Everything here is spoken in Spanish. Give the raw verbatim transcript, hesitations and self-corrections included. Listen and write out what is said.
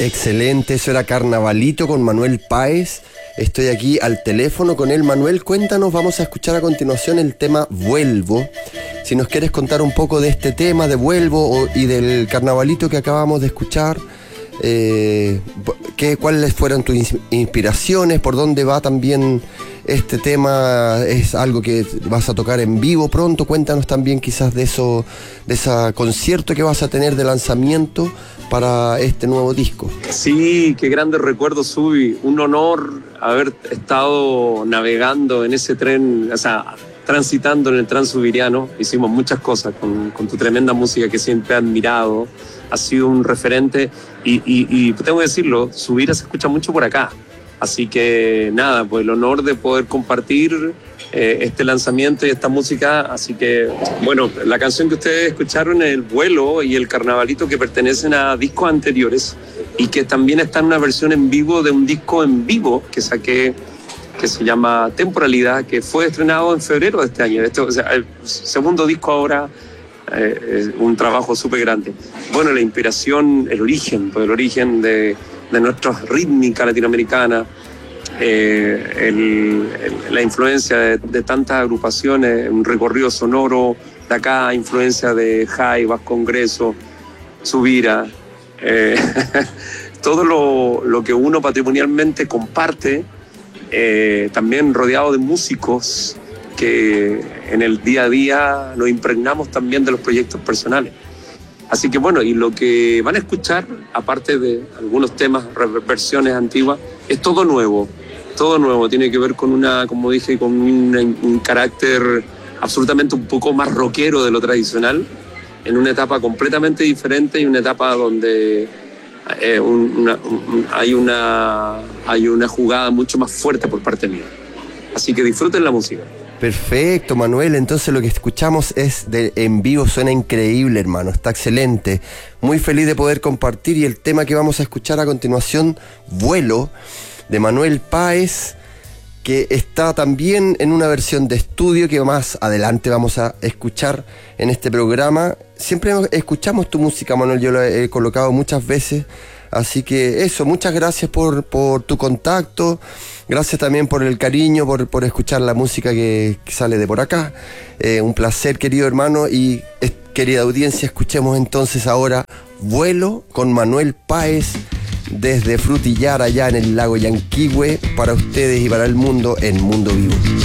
Excelente, eso era Carnavalito con Manuel Páez. Estoy aquí al teléfono con él. Manuel, cuéntanos, vamos a escuchar a continuación el tema Vuelvo. Si nos quieres contar un poco de este tema de Vuelvo o, y del Carnavalito que acabamos de escuchar, eh, ¿qué, ¿cuáles fueron tus inspiraciones? ¿Por dónde va también este tema? ¿Es algo que vas a tocar en vivo pronto? Cuéntanos también quizás de eso, de ese concierto que vas a tener de lanzamiento para este nuevo disco. Sí, qué grandes recuerdos, Subi. Un honor haber estado navegando en ese tren, o sea, transitando en el Transubiriano. Hicimos muchas cosas con, con tu tremenda música que siempre he admirado. Ha sido un referente y, y, y tengo que decirlo, Subira se escucha mucho por acá. Así que nada, pues el honor de poder compartir eh, este lanzamiento y esta música. Así que, bueno, la canción que ustedes escucharon, El Vuelo y El Carnavalito, que pertenecen a discos anteriores y que también está en una versión en vivo de un disco en vivo que saqué, que se llama Temporalidad, que fue estrenado en febrero de este año. Este, o sea, el segundo disco ahora, eh, es un trabajo súper grande. Bueno, la inspiración, el origen, pues el origen de... de nuestra rítmica latinoamericana, eh, el, el, la influencia de, de tantas agrupaciones, un recorrido sonoro de acá, influencia de Jai, Vascongreso, Subira, eh, todo lo, lo que uno patrimonialmente comparte, eh, también rodeado de músicos que en el día a día nos impregnamos también de los proyectos personales. Así que bueno, y lo que van a escuchar, aparte de algunos temas, versiones antiguas, es todo nuevo, todo nuevo. Tiene que ver con una, como dije, con una, un carácter absolutamente un poco más rockero de lo tradicional, en una etapa completamente diferente y una etapa donde eh, un, una, un, hay, una, hay una jugada mucho más fuerte por parte mía. Así que disfruten la música. Perfecto, Manuel, entonces lo que escuchamos es de en vivo, suena increíble, hermano, está excelente. Muy feliz de poder compartir, y el tema que vamos a escuchar a continuación, Vuelo, de Manuel Páez, que está también en una versión de estudio que más adelante vamos a escuchar en este programa. Siempre escuchamos tu música, Manuel, yo la he colocado muchas veces. Así que eso, muchas gracias por, por tu contacto, gracias también por el cariño, por, por escuchar la música que, que sale de por acá. Eh, un placer, querido hermano, y eh, querida audiencia, escuchemos entonces ahora Vuelo con Manuel Páez desde Frutillar, allá en el lago Yanquihue, para ustedes y para el mundo en Mundo Vivo.